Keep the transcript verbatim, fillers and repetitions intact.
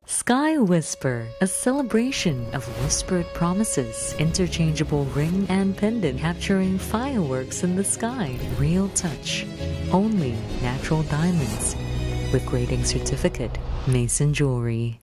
Sky Whisper, a celebration of whispered promises, interchangeable ring and pendant capturing fireworks in the sky. Real touch, only natural diamonds with grading certificate, Mason Jewelry.